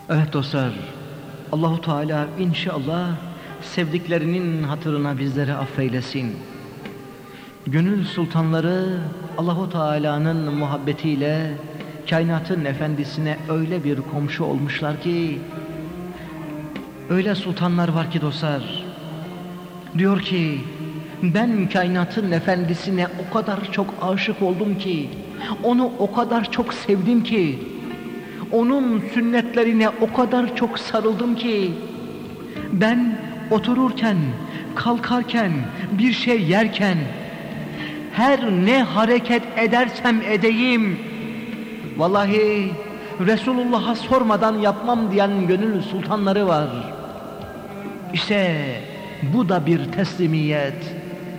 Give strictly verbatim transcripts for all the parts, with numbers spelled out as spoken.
Evet dostlar, Allahu Teala inşallah sevdiklerinin hatırına bizleri affeylesin. Gönül sultanları Allahu Teala'nın muhabbetiyle kainatın efendisine öyle bir komşu olmuşlar ki, öyle sultanlar var ki dostlar, diyor ki ben kainatın efendisine o kadar çok aşık oldum ki, onu o kadar çok sevdim ki, onun sünnetlerine o kadar çok sarıldım ki, ben otururken, kalkarken, bir şey yerken, her ne hareket edersem edeyim, vallahi Resulullah'a sormadan yapmam diyen gönül sultanları var. İşte bu da bir teslimiyet.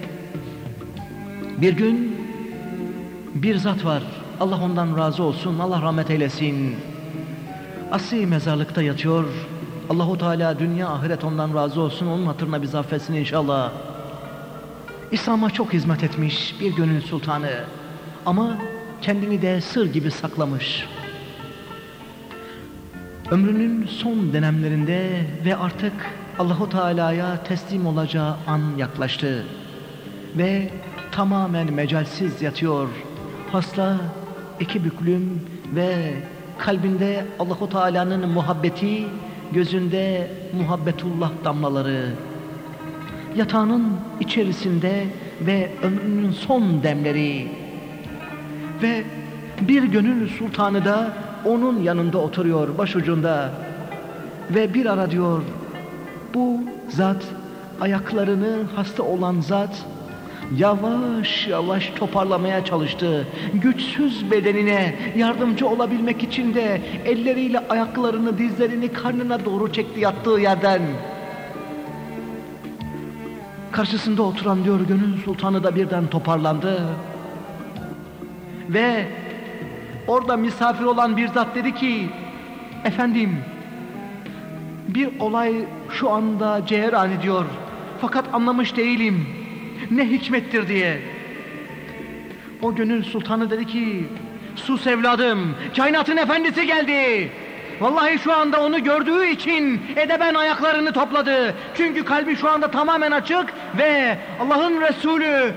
Bir gün bir zat var, Allah ondan razı olsun, Allah rahmet eylesin. Asli mezarlıkta yatıyor. Allahu Teala dünya ahiret ondan razı olsun, onun hatırına bizi affetsin inşallah. İslam'a çok hizmet etmiş bir gönül sultanı ama kendini de sır gibi saklamış. Ömrünün son dönemlerinde ve artık Allahu Teala'ya teslim olacağı an yaklaştı ve tamamen mecalsiz yatıyor. Hasta, iki büklüm ve kalbinde Allahu Teala'nın muhabbeti, gözünde muhabbetullah damlaları. Yatağının içerisinde ve ömrünün son demleri ve bir gönül sultanı da onun yanında oturuyor, başucunda ve bir ara diyor, bu zat, ayaklarını hasta olan zat yavaş yavaş toparlamaya çalıştı. Güçsüz bedenine yardımcı olabilmek için de elleriyle ayaklarını, dizlerini karnına doğru çekti yattığı yerden. Karşısında oturan diyor gönül sultanı da birden toparlandı ve orada misafir olan bir zat dedi ki, efendim bir olay şu anda cereyan ediyor fakat anlamış değilim, ne hikmettir diye. O gönül sultanı dedi ki, sus evladım, kainatın efendisi geldi. Vallahi şu anda onu gördüğü için edeben ayaklarını topladı. Çünkü kalbi şu anda tamamen açık ve Allah'ın Resulü